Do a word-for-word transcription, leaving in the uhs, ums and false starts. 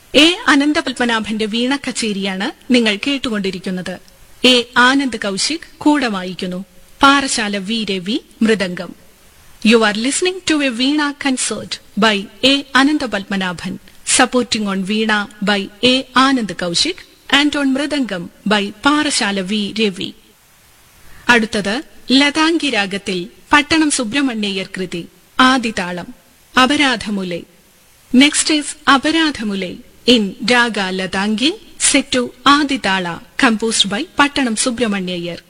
A അനന്തപത്മനാഭന്റെ വീണ കച്ചേരിയാണ് നിങ്ങൾ കേട്ടുകൊണ്ടിരിക്കുന്നത്. A Anand Kaushik കൂട വായിക്കുന്നു. Parassala V Ravi mridangam. You are listening to a Veena concert by A. Ananda Padmanabhan, supporting on Veena by A. Anand Kaushik and on Mridangam by Parashala V. Ravi. അടുത്തത് ലതാംഗി രാഗത്തിൽ പട്ടണം സുബ്രഹ്മണ്യയ്യർ കൃതി ആദിതാളം Aparadhamulai. Next is Aparadhamulai in raga Latangi set to Adi tala, composed by പട്ടണം സുബ്രഹ്മണ്യയ്യർ.